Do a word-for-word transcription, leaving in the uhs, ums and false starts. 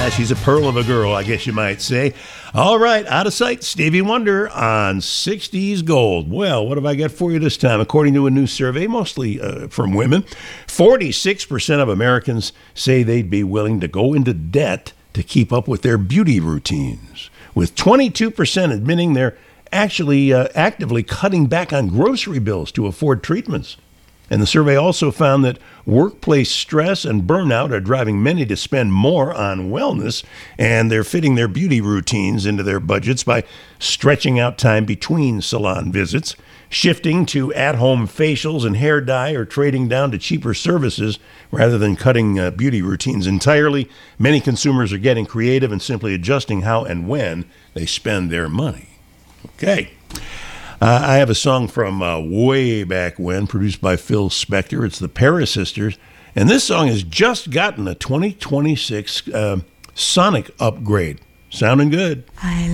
Yeah, she's a pearl of a girl, I guess you might say. All right, out of sight, Stevie Wonder on sixties Gold. Well, what have I got for you this time? According to a new survey, mostly uh, from women, forty-six percent of Americans say they'd be willing to go into debt to keep up with their beauty routines, with twenty-two percent admitting they're actually uh, actively cutting back on grocery bills to afford treatments. And the survey also found that workplace stress and burnout are driving many to spend more on wellness, and they're fitting their beauty routines into their budgets by stretching out time between salon visits, shifting to at-home facials and hair dye, or trading down to cheaper services rather than cutting uh, beauty routines entirely. Many consumers are getting creative and simply adjusting how and when they spend their money. Okay. Uh, I have a song from uh, way back when, produced by Phil Spector. It's the Paris Sisters. And this song has just gotten a twenty twenty-six uh, Sonic upgrade. Sounding good. I